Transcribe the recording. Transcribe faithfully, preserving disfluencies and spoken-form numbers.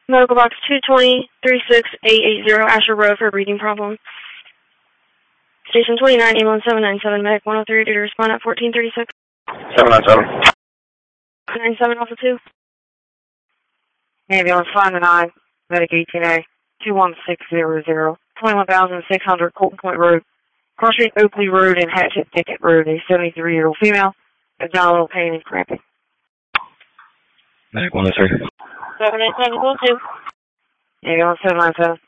Medical box two twenty, three six eight eight zero, Asher Road for a breathing problem. Station twenty-nine, ambulance seven nine seven, medic one oh three, due to respond at fourteen thirty-six. seven nine seven. nine seven, Alpha two. Ambulance five nine, medic eighteen A, two one six zero zero, twenty-one thousand six hundred, Colton Point Road. Crossing Oakley Road and Hatchet Thicket Road, a seventy-three-year-old female, abdominal pain and cramping. Medic one oh three. seven eight seven, call two. Ambulance seven nine seven.